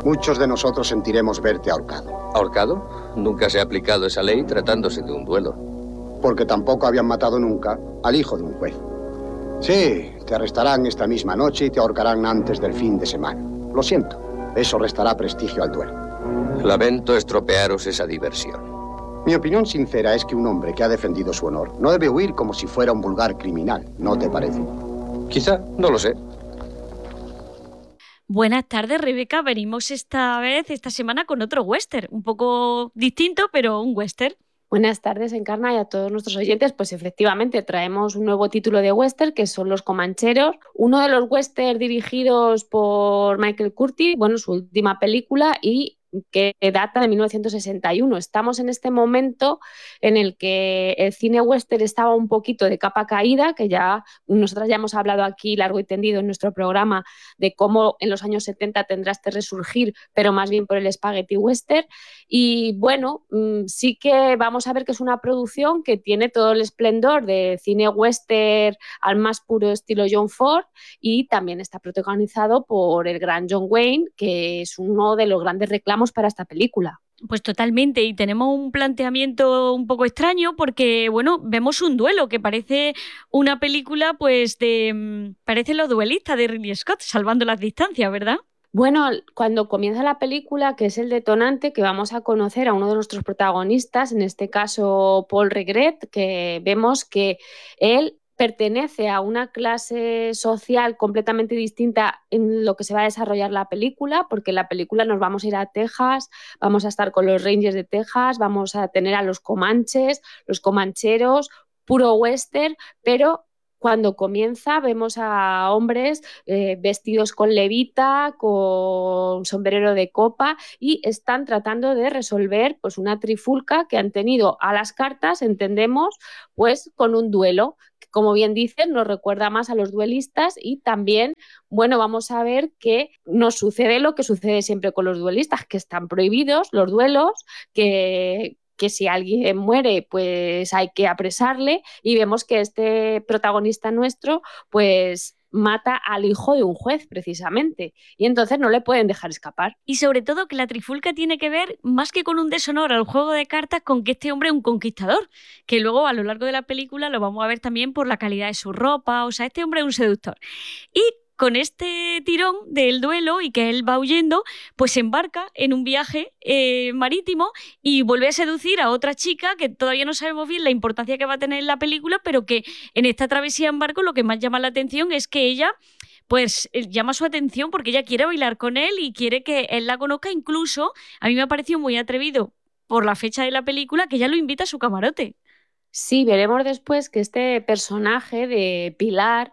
muchos de nosotros sentiremos verte ahorcado. ¿Ahorcado? Nunca se ha aplicado esa ley tratándose de un duelo. Porque tampoco habían matado nunca al hijo de un juez. Sí, te arrestarán esta misma noche y te ahorcarán antes del fin de semana. Lo siento, eso restará prestigio al duelo. Lamento estropearos esa diversión. Mi opinión sincera es que un hombre que ha defendido su honor no debe huir como si fuera un vulgar criminal, ¿no te parece? Quizá, no lo sé. Buenas tardes, Rebeca. Venimos esta semana, con otro western. Un poco distinto, pero un western. Buenas tardes, Encarna, y a todos nuestros oyentes. Pues efectivamente traemos un nuevo título de western, que son Los Comancheros, uno de los westerns dirigidos por Michael Curtiz, su última película, y que data de 1961. Estamos en este momento en el que el cine western estaba un poquito de capa caída, que nosotras ya hemos hablado aquí largo y tendido en nuestro programa de cómo en los años 70 tendrá este resurgir, pero más bien por el spaghetti western. Y sí que vamos a ver que es una producción que tiene todo el esplendor de cine western al más puro estilo John Ford, y también está protagonizado por el gran John Wayne, que es uno de los grandes reclamos para esta película. Pues totalmente, y tenemos un planteamiento un poco extraño porque, vemos un duelo que parece una película parece Los duelistas de Ridley Scott, salvando las distancias, ¿verdad? Cuando comienza la película, que es el detonante, que vamos a conocer a uno de nuestros protagonistas, en este caso Paul Regret, que vemos que él pertenece a una clase social completamente distinta en lo que se va a desarrollar la película, porque en la película nos vamos a ir a Texas, vamos a estar con los Rangers de Texas, vamos a tener a los comanches, los comancheros, puro western, pero cuando comienza vemos a hombres vestidos con levita, con sombrero de copa, y están tratando de resolver una trifulca que han tenido a las cartas, entendemos, con un duelo. Como bien dicen, nos recuerda más a los duelistas, y también, vamos a ver que nos sucede lo que sucede siempre con los duelistas, que están prohibidos los duelos, que si alguien muere, pues hay que apresarle, y vemos que este protagonista nuestro, mata al hijo de un juez, precisamente, y entonces no le pueden dejar escapar. Y sobre todo que la trifulca tiene que ver, más que con un deshonor al juego de cartas, con que este hombre es un conquistador, que luego a lo largo de la película lo vamos a ver también por la calidad de su ropa. O sea, este hombre es un seductor. Y con este tirón del duelo y que él va huyendo, pues se embarca en un viaje marítimo y vuelve a seducir a otra chica que todavía no sabemos bien la importancia que va a tener en la película, pero que en esta travesía en barco lo que más llama la atención es que ella llama su atención porque ella quiere bailar con él y quiere que él la conozca. Incluso a mí me ha parecido muy atrevido por la fecha de la película que ella lo invita a su camarote. Sí, veremos después que este personaje de Pilar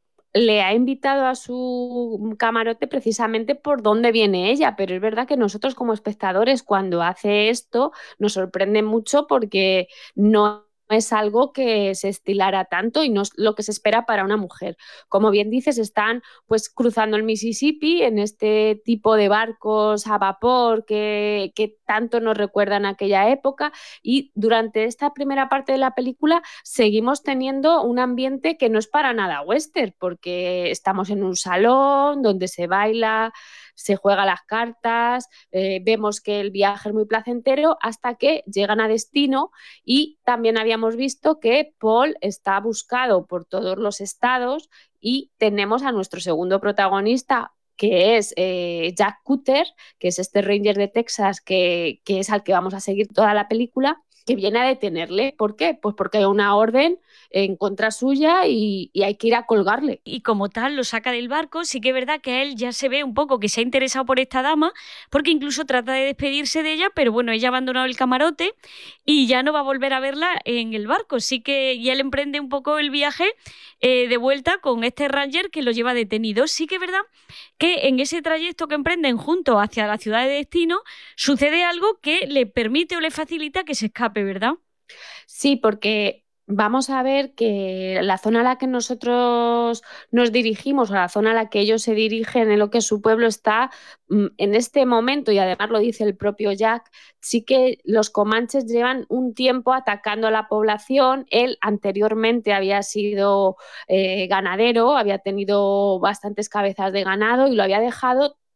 le ha invitado a su camarote precisamente por dónde viene ella, pero es verdad que nosotros como espectadores, cuando hace esto, nos sorprende mucho porque no es algo que se estilara tanto y no es lo que se espera para una mujer. Como bien dices, están cruzando el Mississippi en este tipo de barcos a vapor que tanto nos recuerdan a aquella época, y durante esta primera parte de la película seguimos teniendo un ambiente que no es para nada western, porque estamos en un salón donde se baila, se juega las cartas, vemos que el viaje es muy placentero hasta que llegan a destino, y también habíamos visto que Paul está buscado por todos los estados, y tenemos a nuestro segundo protagonista, que es Jack Cutter, que es este Ranger de Texas que es al que vamos a seguir toda la película, que viene a detenerle. ¿Por qué? Pues porque hay una orden en contra suya y hay que ir a colgarle. Y como tal lo saca del barco. Sí que es verdad que él ya se ve un poco que se ha interesado por esta dama, porque incluso trata de despedirse de ella, pero ella ha abandonado el camarote y ya no va a volver a verla en el barco. Sí que y él emprende un poco el viaje de vuelta con este Ranger que lo lleva detenido. Sí que es verdad que en ese trayecto que emprenden juntos hacia la ciudad de destino sucede algo que le permite o le facilita que se escape, ¿verdad? Sí, porque vamos a ver que la zona a la que nosotros nos dirigimos, o la zona a la que ellos se dirigen, en lo que es su pueblo, está en este momento, y además lo dice el propio Jack, sí que los comanches llevan un tiempo atacando a la población. Él anteriormente había sido ganadero, había tenido bastantes cabezas de ganado y lo había dejado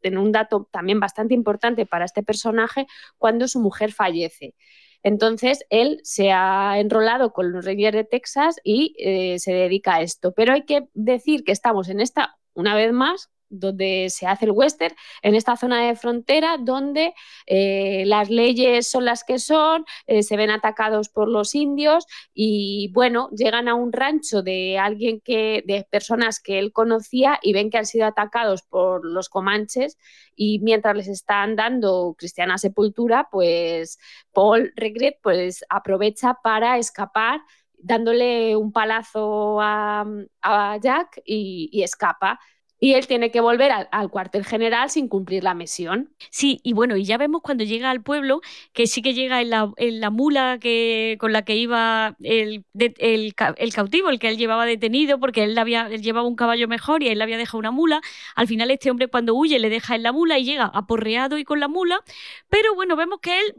en un dato también bastante importante para este personaje, cuando su mujer fallece. Entonces, él se ha enrolado con los Rangers de Texas y se dedica a esto. Pero hay que decir que estamos en esta, una vez más, donde se hace el western, en esta zona de frontera donde las leyes son las que son, se ven atacados por los indios y bueno, llegan a un rancho de de personas que él conocía y ven que han sido atacados por los comanches y mientras les están dando cristiana sepultura, pues Paul Regret pues aprovecha para escapar dándole un palazo a Jack y escapa. Y él tiene que volver al cuartel general sin cumplir la misión. Sí, y bueno, y ya vemos cuando llega al pueblo que sí que llega en la mula con la que iba el cautivo, el que él llevaba detenido, porque él llevaba un caballo mejor y él le había dejado una mula. Al final este hombre cuando huye le deja en la mula y llega aporreado y con la mula, pero bueno, vemos que él,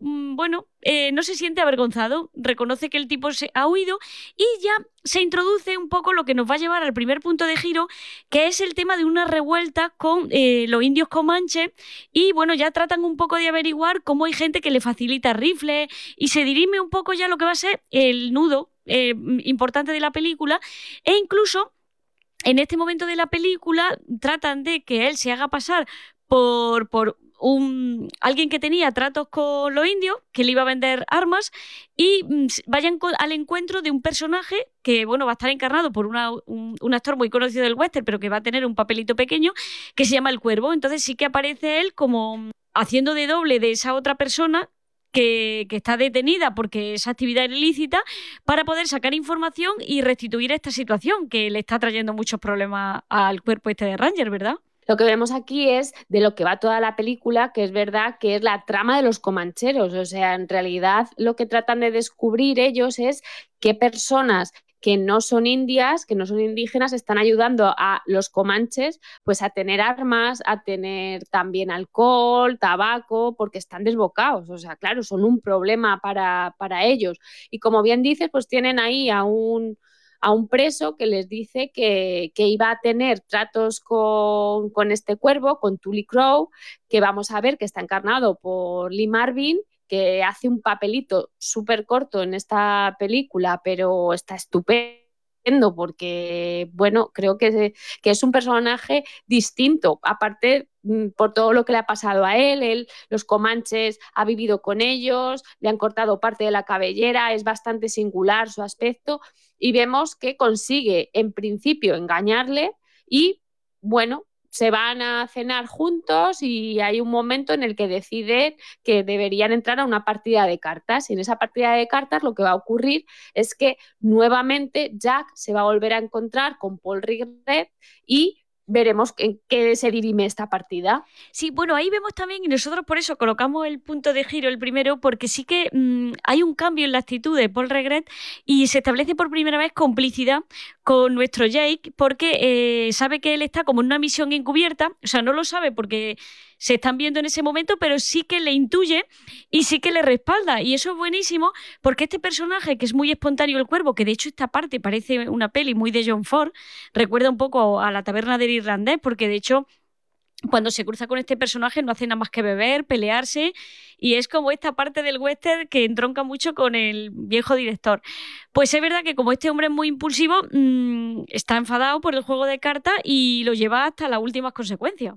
no se siente avergonzado, reconoce que el tipo se ha huido y ya se introduce un poco lo que nos va a llevar al primer punto de giro, que es el tema de una revuelta con los indios comanches y bueno, ya tratan un poco de averiguar cómo hay gente que le facilita rifles y se dirime un poco ya lo que va a ser el nudo importante de la película e incluso en este momento de la película tratan de que él se haga pasar por alguien que tenía tratos con los indios, que le iba a vender armas y vayan al encuentro de un personaje que bueno, va a estar encarnado por un actor muy conocido del western, pero que va a tener un papelito pequeño, que se llama El Cuervo. Entonces sí que aparece él como haciendo de doble de esa otra persona que está detenida porque esa actividad era ilícita para poder sacar información y restituir esta situación que le está trayendo muchos problemas al cuerpo este de Ranger, ¿verdad? Lo que vemos aquí es de lo que va toda la película, que es verdad que es la trama de los comancheros. O sea, en realidad lo que tratan de descubrir ellos es qué personas que no son indias, que no son indígenas, están ayudando a los comanches pues a tener armas, a tener también alcohol, tabaco, porque están desbocados. O sea, claro, son un problema para ellos. Y como bien dices, pues tienen ahí a un preso que les dice que iba a tener tratos con este cuervo, con Tully Crow, que vamos a ver que está encarnado por Lee Marvin, que hace un papelito súper corto en esta película, pero está estupendo porque, bueno, creo que es un personaje distinto, aparte por todo lo que le ha pasado a él, los comanches ha vivido con ellos, le han cortado parte de la cabellera, es bastante singular su aspecto y vemos que consigue en principio engañarle y, bueno, se van a cenar juntos y hay un momento en el que deciden que deberían entrar a una partida de cartas y en esa partida de cartas lo que va a ocurrir es que nuevamente Jack se va a volver a encontrar con Paul Regret y veremos en qué se dirime esta partida. Sí, bueno, ahí vemos también, y nosotros por eso colocamos el punto de giro el primero, porque sí que hay un cambio en la actitud de Paul Regret y se establece por primera vez complicidad con nuestro Jake, porque sabe que él está como en una misión encubierta, o sea, no lo sabe porque se están viendo en ese momento, pero sí que le intuye y sí que le respalda. Y eso es buenísimo porque este personaje, que es muy espontáneo, el cuervo, que de hecho esta parte parece una peli muy de John Ford, recuerda un poco a La taberna del irlandés, porque de hecho cuando se cruza con este personaje no hace nada más que beber, pelearse y es como esta parte del western que entronca mucho con el viejo director. Pues es verdad que como este hombre es muy impulsivo, está enfadado por el juego de cartas y lo lleva hasta las últimas consecuencias.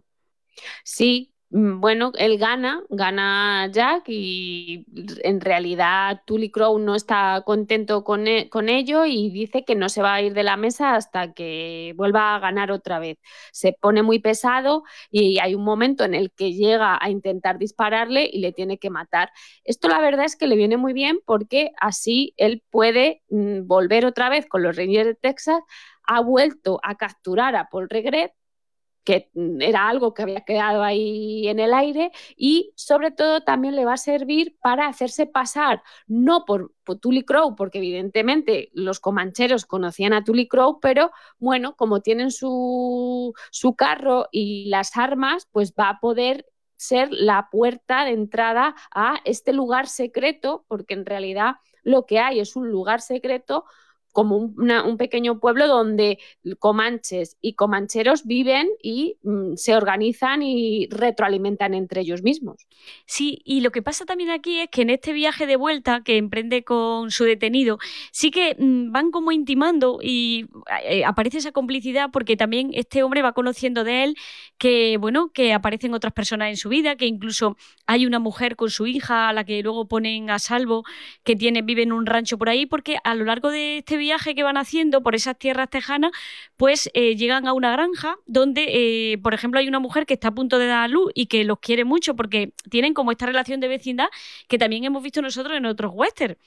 Sí, bueno, él gana Jack y en realidad Tully Crow no está contento con ello y dice que no se va a ir de la mesa hasta que vuelva a ganar otra vez. Se pone muy pesado y hay un momento en el que llega a intentar dispararle y le tiene que matar. Esto la verdad es que le viene muy bien porque así él puede volver otra vez con los Rangers de Texas, ha vuelto a capturar a Paul Regret, que era algo que había quedado ahí en el aire y sobre todo también le va a servir para hacerse pasar, no por Tully Crow, porque evidentemente los comancheros conocían a Tully Crow, pero bueno, como tienen su carro y las armas, pues va a poder ser la puerta de entrada a este lugar secreto, porque en realidad lo que hay es un lugar secreto como un pequeño pueblo donde comanches y comancheros viven y se organizan y retroalimentan entre ellos mismos. Sí, y lo que pasa también aquí es que en este viaje de vuelta que emprende con su detenido, sí que van como intimando y aparece esa complicidad porque también este hombre va conociendo de él que, bueno, que aparecen otras personas en su vida, que incluso hay una mujer con su hija a la que luego ponen a salvo, que vive en un rancho por ahí, porque a lo largo de este viaje que van haciendo por esas tierras tejanas, pues llegan a una granja donde, por ejemplo, hay una mujer que está a punto de dar a luz y que los quiere mucho porque tienen como esta relación de vecindad que también hemos visto nosotros en otros westerns.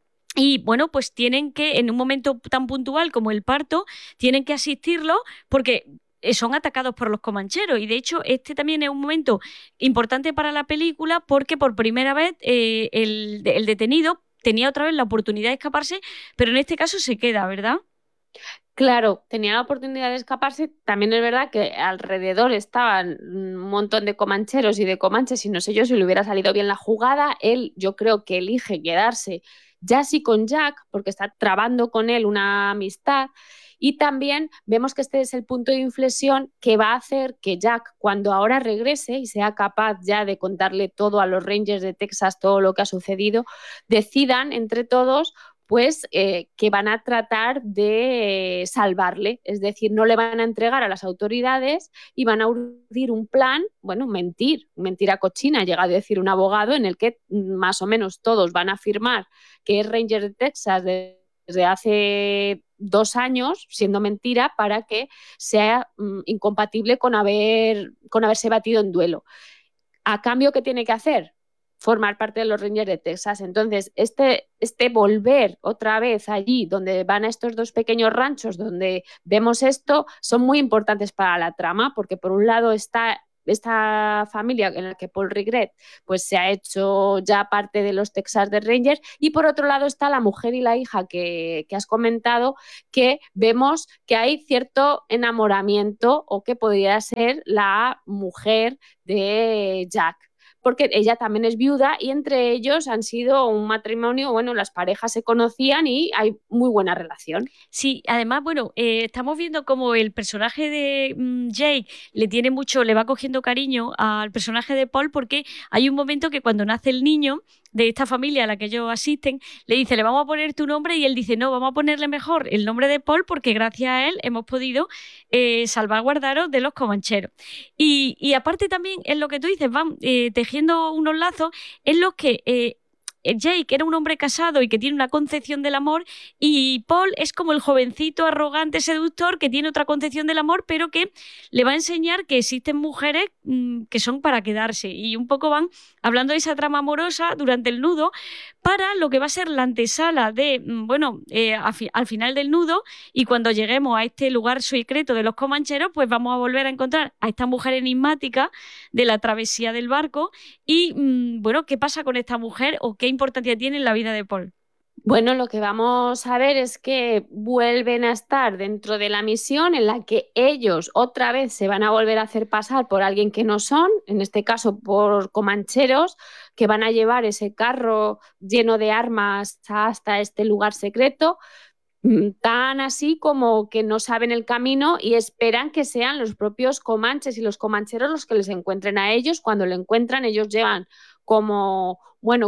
Y bueno, pues tienen que, en un momento tan puntual como el parto, tienen que asistirlo porque son atacados por los comancheros. Y de hecho, este también es un momento importante para la película porque por primera vez el detenido tenía otra vez la oportunidad de escaparse, pero en este caso se queda, ¿verdad? Claro, tenía la oportunidad de escaparse. También es verdad que alrededor estaban un montón de comancheros y de comanches y no sé yo si le hubiera salido bien la jugada. Él, yo creo que elige quedarse ya sí con Jack porque está trabando con él una amistad y también vemos que este es el punto de inflexión que va a hacer que Jack, cuando ahora regrese y sea capaz ya de contarle todo a los Rangers de Texas, todo lo que ha sucedido, decidan entre todos pues que van a tratar de salvarle, es decir, no le van a entregar a las autoridades y van a urdir un plan, bueno, mentira cochina, llega a decir un abogado, en el que más o menos todos van a afirmar que es Ranger de Texas desde hace 2 años, siendo mentira, para que sea incompatible con haberse batido en duelo. ¿A cambio qué tiene que hacer? Formar parte de los Rangers de Texas. Entonces, este volver otra vez allí, donde van a estos 2 pequeños ranchos, donde vemos esto, son muy importantes para la trama, porque por un lado está esta familia en la que Paul Regret pues se ha hecho ya parte de los Texas de Rangers y por otro lado está la mujer y la hija que has comentado, que vemos que hay cierto enamoramiento o que podría ser la mujer de Jack, porque ella también es viuda y entre ellos han sido un matrimonio, bueno, las parejas se conocían y hay muy buena relación. Sí, además, bueno, estamos viendo como el personaje de Jake le va cogiendo cariño al personaje de Paul porque hay un momento que cuando nace el niño de esta familia a la que ellos asisten, le dice, le vamos a poner tu nombre y él dice, no, vamos a ponerle mejor el nombre de Paul porque gracias a él hemos podido salvaguardaros de los comancheros. Y aparte también en lo que tú dices, van tejiendo unos lazos en los que Jake era un hombre casado y que tiene una concepción del amor y Paul es como el jovencito arrogante seductor que tiene otra concepción del amor pero que le va a enseñar que existen mujeres que son para quedarse y un poco van hablando de esa trama amorosa durante el nudo para lo que va a ser la antesala de, al final del nudo y cuando lleguemos a este lugar secreto de los comancheros pues vamos a volver a encontrar a esta mujer enigmática de la travesía del barco y ¿qué pasa con esta mujer o qué importancia tiene en la vida de Paul? Bueno, lo que vamos a ver es que vuelven a estar dentro de la misión en la que ellos otra vez se van a volver a hacer pasar por alguien que no son, en este caso por comancheros, que van a llevar ese carro lleno de armas hasta este lugar secreto, tan así como que no saben el camino y esperan que sean los propios comanches y los comancheros los que les encuentren a ellos. Cuando lo encuentran, ellos llevan como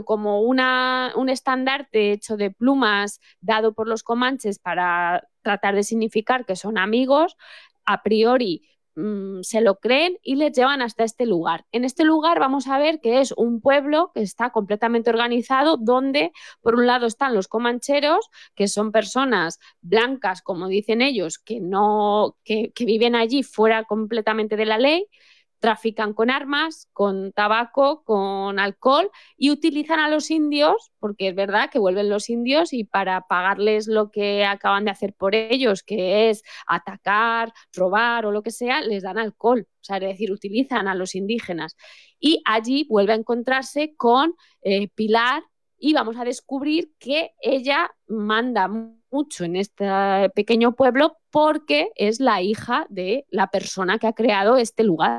un estandarte hecho de plumas dado por los comanches para tratar de significar que son amigos. A priori se lo creen y les llevan hasta este lugar. En este lugar vamos a ver que es un pueblo que está completamente organizado donde por un lado están los comancheros, que son personas blancas, como dicen ellos, que viven allí fuera completamente de la ley, trafican con armas, con tabaco, con alcohol y utilizan a los indios, porque es verdad que vuelven los indios y para pagarles lo que acaban de hacer por ellos, que es atacar, robar o lo que sea, les dan alcohol, o sea, es decir, utilizan a los indígenas. Y allí vuelve a encontrarse con Pilar y vamos a descubrir que ella manda mucho en este pequeño pueblo porque es la hija de la persona que ha creado este lugar.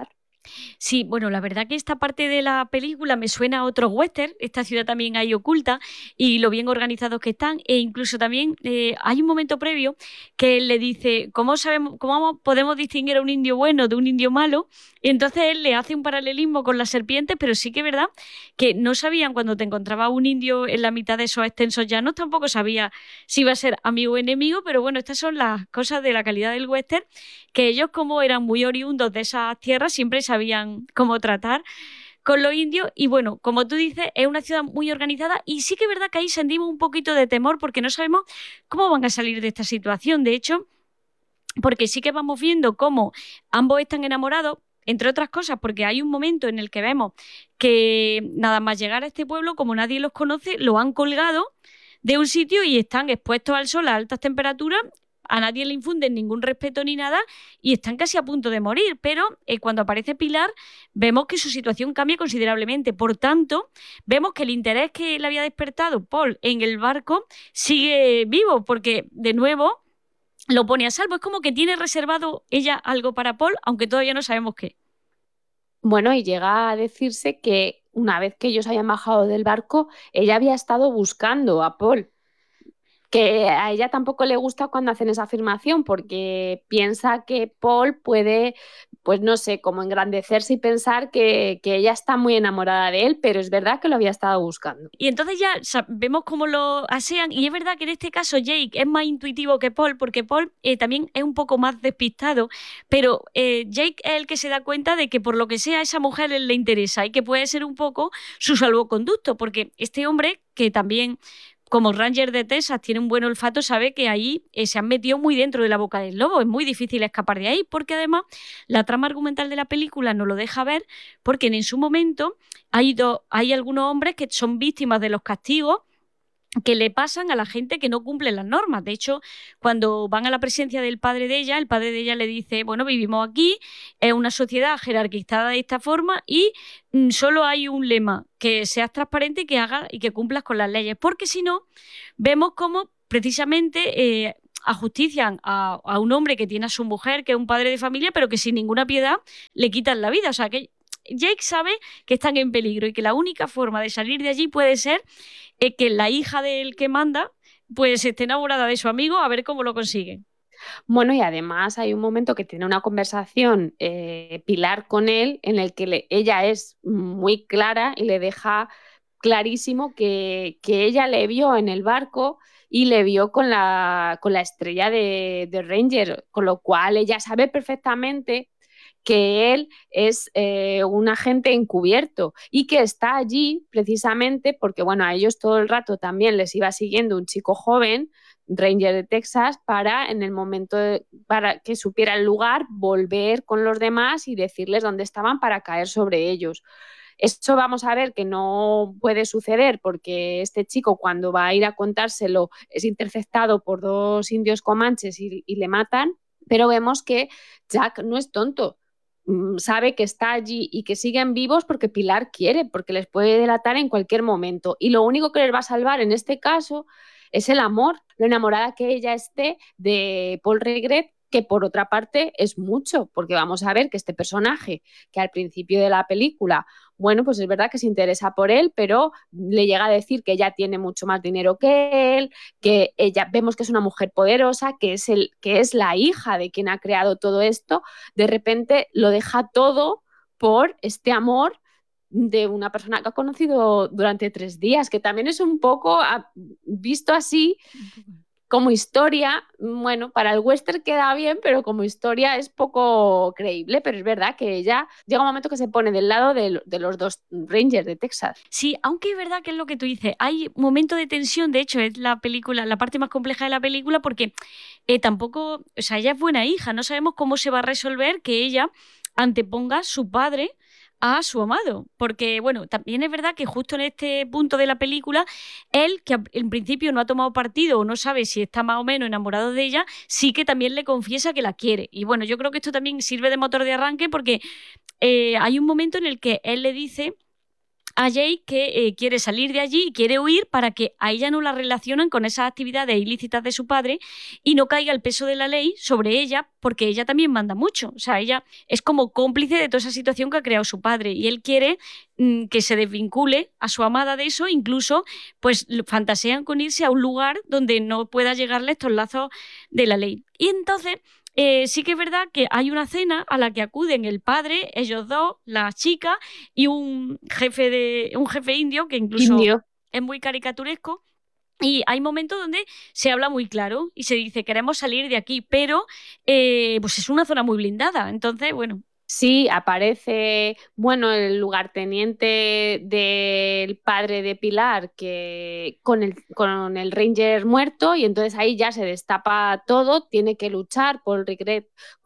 Sí, bueno, la verdad que esta parte de la película me suena a otros western, esta ciudad también hay oculta y lo bien organizados que están, e incluso también hay un momento previo que él le dice, ¿cómo sabemos, podemos distinguir a un indio bueno de un indio malo? Y entonces él le hace un paralelismo con las serpientes, pero sí que es verdad que no sabían cuando te encontraba un indio en la mitad de esos extensos llanos, tampoco sabía si iba a ser amigo o enemigo, pero bueno, estas son las cosas de la calidad del western, que ellos como eran muy oriundos de esas tierras siempre sabían cómo tratar con los indios y bueno, como tú dices, es una ciudad muy organizada y sí que es verdad que ahí sentimos un poquito de temor porque no sabemos cómo van a salir de esta situación. De hecho, porque sí que vamos viendo cómo ambos están enamorados, entre otras cosas, porque hay un momento en el que vemos que nada más llegar a este pueblo, como nadie los conoce, lo han colgado de un sitio y están expuestos al sol a altas temperaturas. A nadie le infunden ningún respeto ni nada y están casi a punto de morir, pero cuando aparece Pilar vemos que su situación cambia considerablemente. Por tanto, vemos que el interés que le había despertado Paul en el barco sigue vivo, porque de nuevo lo pone a salvo. Es como que tiene reservado ella algo para Paul, aunque todavía no sabemos qué. Bueno, y llega a decirse que una vez que ellos hayan bajado del barco, ella había estado buscando a Paul, que a ella tampoco le gusta cuando hacen esa afirmación porque piensa que Paul puede, pues no sé, como engrandecerse y pensar que ella está muy enamorada de él, pero es verdad que lo había estado buscando. Y entonces ya vemos cómo lo asean y es verdad que en este caso Jake es más intuitivo que Paul porque Paul también es un poco más despistado, pero Jake es el que se da cuenta de que por lo que sea a esa mujer él le interesa y que puede ser un poco su salvoconducto porque este hombre que también como Ranger de Texas tiene un buen olfato, sabe que ahí se han metido muy dentro de la boca del lobo. Es muy difícil escapar de ahí, porque además la trama argumental de la película nos lo deja ver, porque en su momento hay algunos hombres que son víctimas de los castigos que le pasan a la gente que no cumple las normas. De hecho, cuando van a la presencia del padre de ella, el padre de ella le dice, bueno, vivimos aquí, es una sociedad jerarquizada de esta forma y solo hay un lema, que seas transparente y que hagas y que cumplas con las leyes, porque si no, vemos cómo precisamente ajustician a un hombre que tiene a su mujer, que es un padre de familia, pero que sin ninguna piedad le quitan la vida. O sea, que Jake sabe que están en peligro y que la única forma de salir de allí puede ser que la hija del que manda pues esté enamorada de su amigo, a ver cómo lo consigue. Bueno, y además hay un momento que tiene una conversación Pilar con él en el que ella es muy clara y le deja clarísimo que ella le vio en el barco y le vio con la estrella de Ranger, con lo cual ella sabe perfectamente que él es un agente encubierto y que está allí precisamente porque, bueno, a ellos todo el rato también les iba siguiendo un chico joven, Ranger de Texas, para en el momento para que supiera el lugar, volver con los demás y decirles dónde estaban para caer sobre ellos. Esto vamos a ver que no puede suceder porque este chico cuando va a ir a contárselo es interceptado por dos indios comanches y le matan, pero vemos que Jack no es tonto, sabe que está allí y que siguen vivos porque Pilar quiere, porque les puede delatar en cualquier momento. Y lo único que les va a salvar en este caso es el amor, lo enamorada que ella esté de Paul Regret, que por otra parte es mucho, porque vamos a ver que este personaje, que al principio de la película, bueno, pues es verdad que se interesa por él, pero le llega a decir que ella tiene mucho más dinero que él, que ella vemos que es una mujer poderosa, que es la hija de quien ha creado todo esto, de repente lo deja todo por este amor de una persona que ha conocido durante 3 días, que también es un poco visto así como historia, bueno, para el western queda bien, pero como historia es poco creíble, pero es verdad que ella llega un momento que se pone del lado de los dos Rangers de Texas. Sí, aunque es verdad que es lo que tú dices, hay un momento de tensión, de hecho es la película, la parte más compleja de la película porque tampoco, o sea, ella es buena hija, no sabemos cómo se va a resolver que ella anteponga su padre a su amado, porque bueno, también es verdad que justo en este punto de la película, él, que en principio no ha tomado partido o no sabe si está más o menos enamorado de ella, sí que también le confiesa que la quiere. Y bueno, yo creo que esto también sirve de motor de arranque porque hay un momento en el que él le dice a Jake que quiere salir de allí y quiere huir para que a ella no la relacionen con esas actividades ilícitas de su padre y no caiga el peso de la ley sobre ella, porque ella también manda mucho. O sea, ella es como cómplice de toda esa situación que ha creado su padre y él quiere que se desvincule a su amada de eso, incluso pues fantasean con irse a un lugar donde no pueda llegarle estos lazos de la ley. Y entonces sí que es verdad que hay una cena a la que acuden el padre, ellos dos, la chica y un jefe indio que incluso es muy caricaturesco. Y hay momentos donde se habla muy claro y se dice queremos salir de aquí, pero pues es una zona muy blindada. Entonces, bueno. Sí, aparece, bueno, el lugarteniente del padre de Pilar que con el Ranger muerto, y entonces ahí ya se destapa todo, tiene que luchar por Regret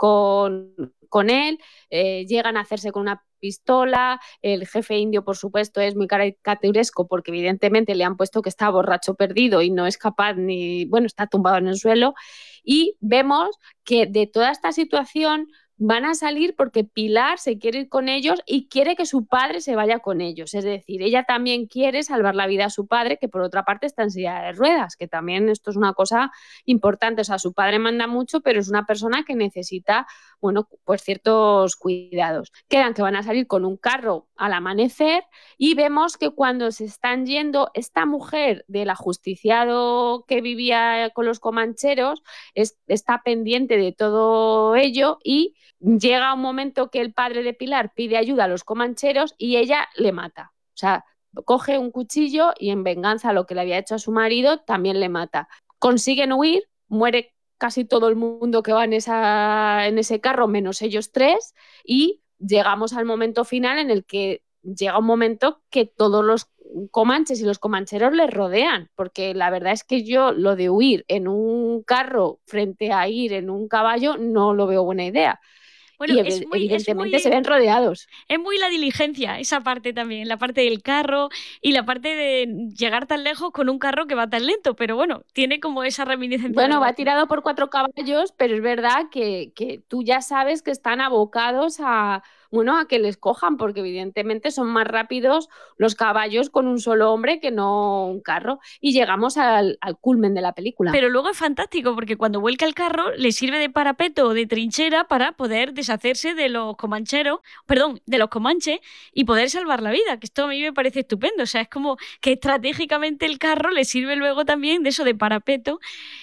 con él, llegan a hacerse con una pistola, el jefe indio por supuesto es muy caricaturesco porque evidentemente le han puesto que está borracho perdido y no es capaz ni, bueno, está tumbado en el suelo, y vemos que de toda esta situación van a salir porque Pilar se quiere ir con ellos y quiere que su padre se vaya con ellos. Es decir, ella también quiere salvar la vida a su padre, que por otra parte está en silla de ruedas, que también esto es una cosa importante. O sea, su padre manda mucho, pero es una persona que necesita, bueno, pues ciertos cuidados. Quedan que van a salir con un carro al amanecer y vemos que cuando se están yendo, esta mujer del ajusticiado que vivía con los comancheros está pendiente de todo ello y llega un momento que el padre de Pilar pide ayuda a los comancheros y ella le mata. O sea, coge un cuchillo y en venganza a lo que le había hecho a su marido también le mata. Consiguen huir, muere casi todo el mundo que va en ese carro, menos ellos tres, y llegamos al momento final en el que llega un momento que todos los comanches y los comancheros les rodean, porque la verdad es que yo lo de huir en un carro frente a ir en un caballo no lo veo buena idea. Bueno, y evidentemente se ven rodeados. Es muy la diligencia, esa parte también, la parte del carro y la parte de llegar tan lejos con un carro que va tan lento, pero bueno, tiene como esa reminiscencia. Bueno, va tirado por 4 caballos, pero es verdad que tú ya sabes que están abocados a que les cojan, porque evidentemente son más rápidos los caballos con un solo hombre que no un carro. Y llegamos al culmen de la película. Pero luego es fantástico, porque cuando vuelca el carro le sirve de parapeto o de trinchera para poder deshacerse de los comancheros, de los comanches y poder salvar la vida, que esto a mí me parece estupendo. O sea, es como que estratégicamente el carro le sirve luego también de eso de parapeto.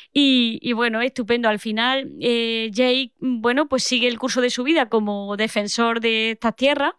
Y bueno, estupendo. Al final, Jake, bueno, pues sigue el curso de su vida como defensor de estas tierras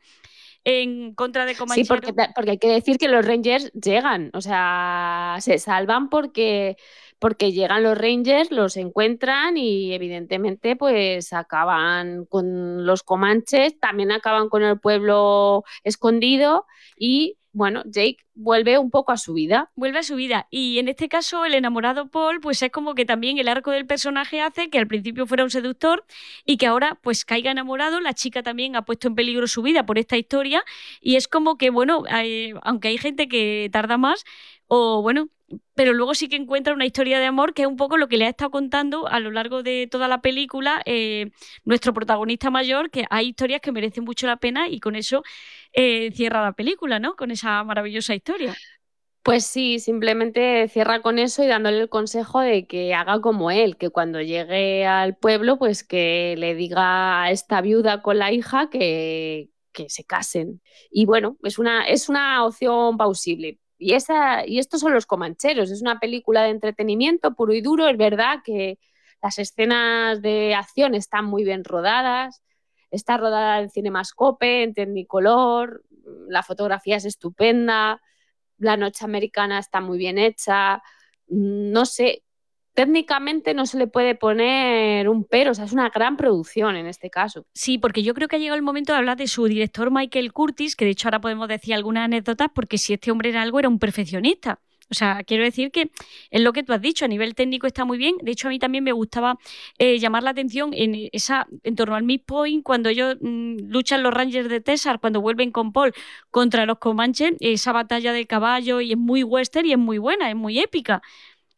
en contra de comancheros. Sí, porque hay que decir que los Rangers llegan, o sea, se salvan porque llegan los Rangers, los encuentran y evidentemente pues acaban con los comanches, también acaban con el pueblo escondido y bueno, Jake vuelve un poco a su vida. Vuelve a su vida. Y en este caso, el enamorado Paul, pues es como que también el arco del personaje hace que al principio fuera un seductor y que ahora pues caiga enamorado. La chica también ha puesto en peligro su vida por esta historia. Y es como que, bueno, aunque hay gente que tarda más, o bueno, pero luego sí que encuentra una historia de amor que es un poco lo que le ha estado contando a lo largo de toda la película nuestro protagonista mayor, que hay historias que merecen mucho la pena y con eso cierra la película, ¿no? Con esa maravillosa historia. Pues sí, simplemente cierra con eso y dándole el consejo de que haga como él, que cuando llegue al pueblo, pues que le diga a esta viuda con la hija que se casen. Y bueno, es una opción plausible. Y estos son los comancheros, es una película de entretenimiento puro y duro. Es verdad que las escenas de acción están muy bien rodadas, está rodada en Cinemascope, en Technicolor, la fotografía es estupenda, la noche americana está muy bien hecha, no sé, técnicamente no se le puede poner un pero, o sea, es una gran producción en este caso. Sí, porque yo creo que ha llegado el momento de hablar de su director Michael Curtis, que de hecho ahora podemos decir algunas anécdotas, porque si este hombre era algo, era un perfeccionista. O sea, quiero decir que es lo que tú has dicho, a nivel técnico está muy bien. De hecho, a mí también me gustaba llamar la atención en torno al midpoint, cuando ellos luchan los Rangers de Texas, cuando vuelven con Paul contra los Comanches, esa batalla de caballo, y es muy western y es muy buena, es muy épica.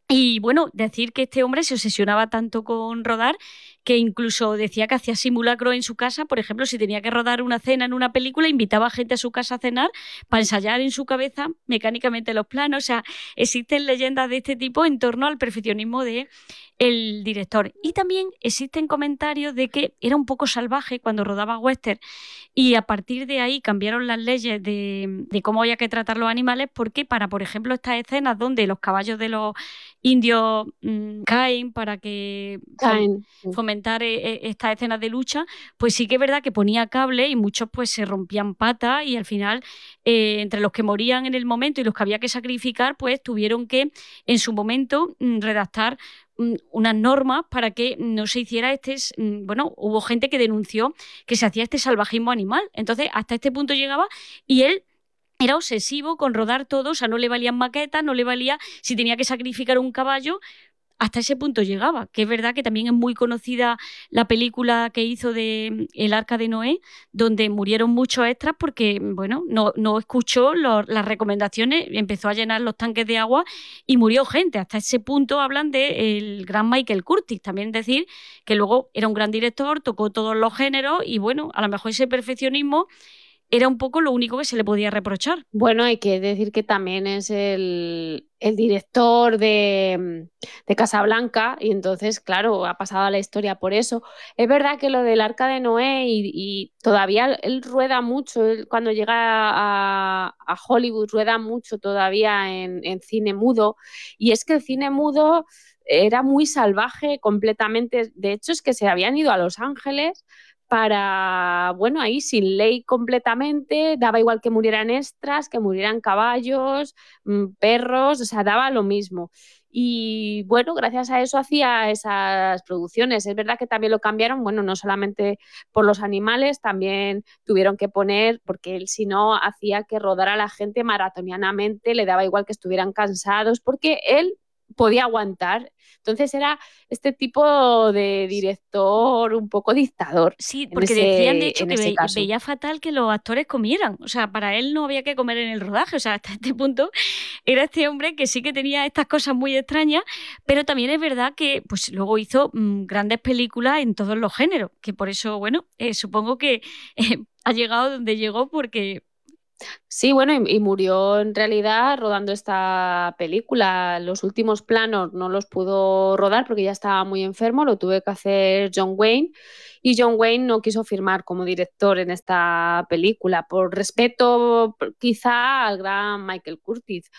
Y bueno, decir que este hombre se obsesionaba tanto con rodar que incluso decía que hacía simulacro en su casa. Por ejemplo, si tenía que rodar una cena en una película, invitaba a gente a su casa a cenar para ensayar en su cabeza mecánicamente los planos. O sea, existen leyendas de este tipo en torno al perfeccionismo de el director. Y también existen comentarios de que era un poco salvaje cuando rodaba western y a partir de ahí cambiaron las leyes de cómo había que tratar los animales porque para, por ejemplo, estas escenas donde los caballos de los indios caen para que fomentar estas escenas de lucha, pues sí que es verdad que ponía cable y muchos pues se rompían patas y al final entre los que morían en el momento y los que había que sacrificar pues tuvieron que en su momento redactar unas normas para que no se hiciera bueno, hubo gente que denunció que se hacía este salvajismo animal. Entonces, hasta este punto llegaba y él era obsesivo con rodar todo, o sea, no le valían maquetas, no le valía si tenía que sacrificar un caballo. Hasta ese punto llegaba, que es verdad que también es muy conocida la película que hizo de El Arca de Noé, donde murieron muchos extras porque, bueno, no escuchó las recomendaciones, empezó a llenar los tanques de agua y murió gente. Hasta ese punto hablan del gran Michael Curtiz. También decir que luego era un gran director, tocó todos los géneros y, bueno, a lo mejor ese perfeccionismo era un poco lo único que se le podía reprochar. Bueno, hay que decir que también es el director de Casablanca y entonces, claro, ha pasado a la historia por eso. Es verdad que lo del Arca de Noé y todavía él rueda mucho, él cuando llega a Hollywood rueda mucho todavía en cine mudo y es que el cine mudo era muy salvaje completamente. De hecho, es que se habían ido a Los Ángeles para, bueno, ahí sin ley completamente, daba igual que murieran extras, que murieran caballos, perros, o sea, daba lo mismo. Y bueno, gracias a eso hacía esas producciones. Es verdad que también lo cambiaron, bueno, no solamente por los animales, también tuvieron que poner, porque él si no hacía que rodara a la gente maratonianamente, le daba igual que estuvieran cansados, porque él podía aguantar. Entonces era este tipo de director un poco dictador. Sí, porque decían de hecho que caso. veía fatal que los actores comieran. O sea, para él no había que comer en el rodaje. O sea, hasta este punto era este hombre que sí que tenía estas cosas muy extrañas, pero también es verdad que pues luego hizo grandes películas en todos los géneros, que por eso, bueno, supongo que ha llegado donde llegó porque... Sí, bueno, y murió en realidad rodando esta película. Los últimos planos no los pudo rodar porque ya estaba muy enfermo, lo tuve que hacer John Wayne y John Wayne no quiso firmar como director en esta película por respeto quizá al gran Michael Curtiz.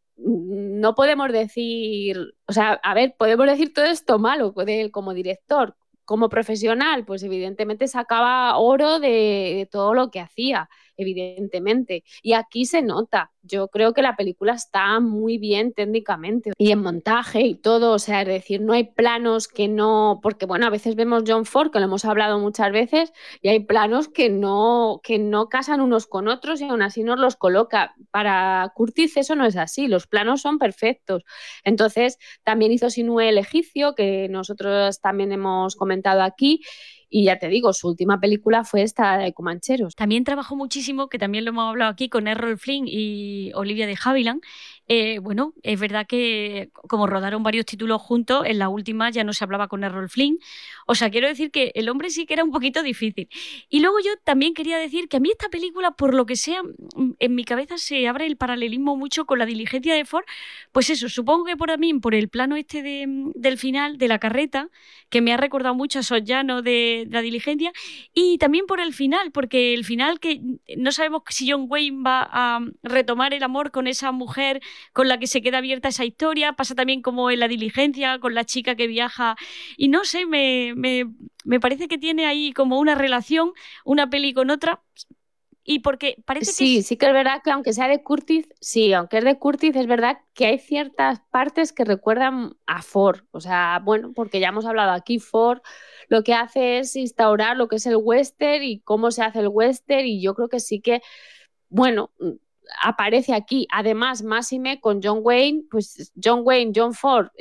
No podemos decir, o sea, a ver, podemos decir todo esto malo de él como director. Como profesional, pues evidentemente sacaba oro de todo lo que hacía, evidentemente. Y aquí se nota. Yo creo que la película está muy bien técnicamente y en montaje y todo. O sea, es decir, no hay planos que no... Porque, bueno, a veces vemos John Ford, que lo hemos hablado muchas veces, y hay planos que no casan unos con otros y aún así nos los coloca. Para Curtiz eso no es así. Los planos son perfectos. Entonces, también hizo Sinué el egipcio, que nosotros también hemos comentado aquí. Y ya te digo, su última película fue esta de Comancheros. También trabajó muchísimo, que también lo hemos hablado aquí, con Errol Flynn y Olivia de Havilland. Bueno, es verdad que como rodaron varios títulos juntos, en la última ya no se hablaba con Errol Flynn. O sea, quiero decir que el hombre sí que era un poquito difícil. Y luego yo también quería decir que a mí esta película, por lo que sea, en mi cabeza se abre el paralelismo mucho con La diligencia de Ford. Pues eso, supongo que por el plano este del final, de la carreta, que me ha recordado mucho a esos llanos de La diligencia, y también por el final, porque el final que no sabemos si John Wayne va a retomar el amor con esa mujer con la que se queda abierta esa historia, pasa también como en La diligencia con la chica que viaja y no sé, me parece que tiene ahí como una relación, una peli con otra. Y porque parece que... Sí que es verdad que aunque sea de Curtiz, sí, aunque es de Curtiz, es verdad que hay ciertas partes que recuerdan a Ford. O sea, bueno, porque ya hemos hablado aquí, Ford lo que hace es instaurar lo que es el western y cómo se hace el western y yo creo que sí que, bueno, aparece aquí. Además, máxime con John Wayne, pues John Wayne, John Ford es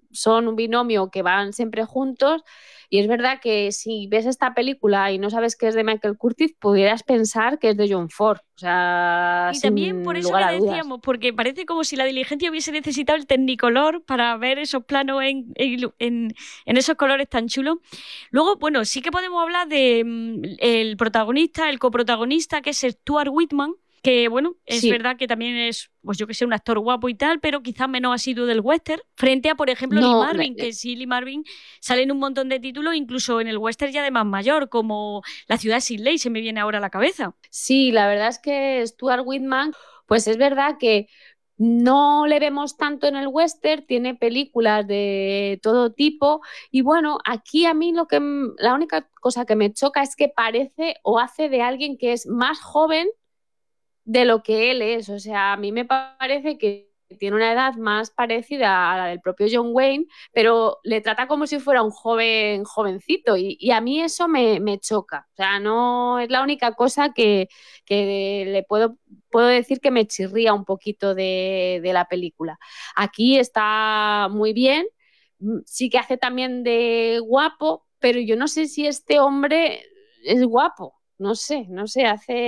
son un binomio que van siempre juntos. Y es verdad que si ves esta película y no sabes que es de Michael Curtiz, pudieras pensar que es de John Ford, o sea, Y también por sin eso lugar que a dudas. decíamos, porque parece como si la Diligencia hubiese necesitado el Technicolor para ver esos planos en esos colores tan chulos. Luego, bueno, sí que podemos hablar de el protagonista, el coprotagonista, que es Stuart Whitman, que bueno, es Sí, verdad que también es, pues yo que sé, un actor guapo y tal, pero quizás menos asiduo del western, frente a, por ejemplo, Lee no, Marvin, que sí, Lee Marvin sale en un montón de títulos, incluso en el western ya de más mayor, como La ciudad de Sidley, se me viene ahora a la cabeza. sí, la verdad es que Stuart Whitman, pues es verdad que no le vemos tanto en el western, tiene películas de todo tipo y bueno, aquí a mí la única cosa que me choca es que parece o hace de alguien que es más joven de lo que él es. O sea, a mí me parece que tiene una edad más parecida a la del propio John Wayne, pero le trata como si fuera un jovencito y a mí eso me choca. O sea, no es la única cosa que le puedo decir que me chirría un poquito de la película. Aquí está muy bien, sí que hace también de guapo, pero yo no sé si este hombre es guapo. No sé,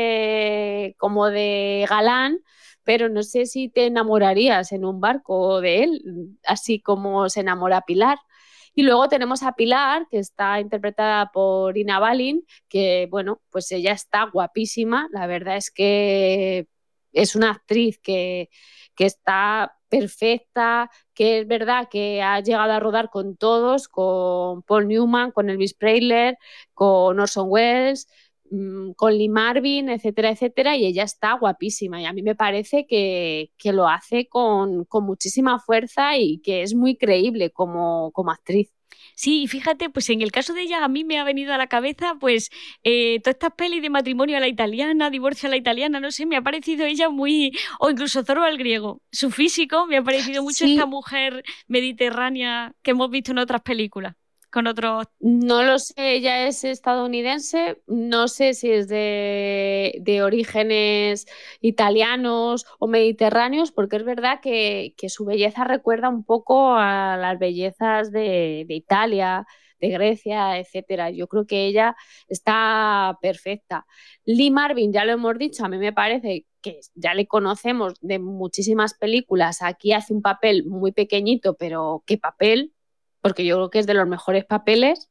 hace como de galán, pero no sé si te enamorarías en un barco de él, así como se enamora Pilar. Y luego tenemos a Pilar, que está interpretada por Ina Balin, que bueno, pues ella está guapísima. La verdad es que es una actriz que está perfecta, que es verdad que ha llegado a rodar con todos, con Paul Newman, con Elvis Presley, con Orson Welles, con Lee Marvin, etcétera, etcétera, y ella está guapísima. Y a mí me parece que lo hace con muchísima fuerza y que es muy creíble como actriz. Sí, y fíjate, pues en el caso de ella a mí me ha venido a la cabeza pues todas estas pelis de matrimonio a la italiana, divorcio a la italiana, no sé, me ha parecido ella muy, o incluso Zorro al griego, su físico me ha parecido mucho esta Sí, mujer mediterránea que hemos visto en otras películas, con otros... no lo sé, ella es estadounidense, no sé si es de orígenes italianos o mediterráneos, porque es verdad que su belleza recuerda un poco a las bellezas de Italia, de Grecia, etcétera. Yo creo que ella está perfecta. Lee Marvin, ya lo hemos dicho, a mí me parece que ya le conocemos de muchísimas películas. Aquí hace un papel muy pequeñito, pero qué papel, porque yo creo que es de los mejores papeles.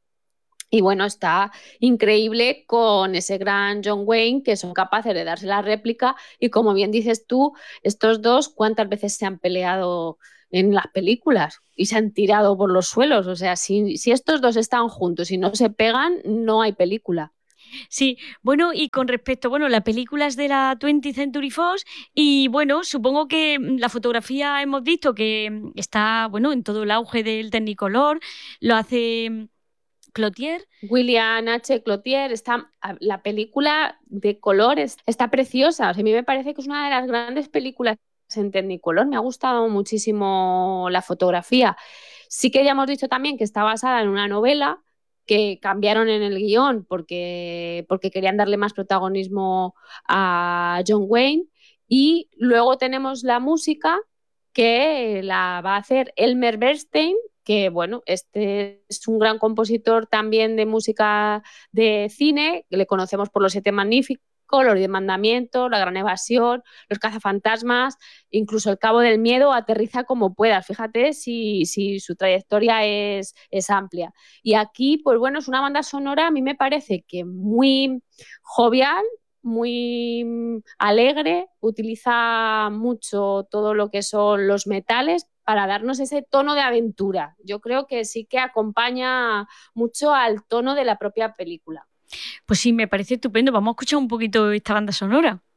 Y bueno, está increíble con ese gran John Wayne que son capaces de darse la réplica y como bien dices tú, estos dos cuántas veces se han peleado en las películas y se han tirado por los suelos. O sea, si estos dos están juntos y no se pegan, no hay película. Sí, bueno, y con respecto, bueno, la película es de la 20th Century Fox y bueno, supongo que la fotografía hemos visto que está, bueno, en todo el auge del Technicolor, lo hace Cloutier. William H. Cloutier, la película de colores está preciosa. O sea, a mí me parece que es una de las grandes películas en Technicolor. Me ha gustado muchísimo la fotografía. Sí que ya hemos dicho también que está basada en una novela que cambiaron en el guión porque querían darle más protagonismo a John Wayne. Y luego tenemos la música que la va a hacer Elmer Bernstein, que bueno, este es un gran compositor también de música de cine, que le conocemos por Los Siete Magníficos, Los Diez Mandamientos, La Gran Evasión, Los Cazafantasmas, incluso El Cabo del Miedo, Aterriza como puedas. Fíjate si su trayectoria es amplia. Y aquí, pues bueno, es una banda sonora, a mí me parece que muy jovial, muy alegre, utiliza mucho todo lo que son los metales para darnos ese tono de aventura. Yo creo que sí que acompaña mucho al tono de la propia película. Pues sí, me parece estupendo. Vamos a escuchar un poquito esta banda sonora.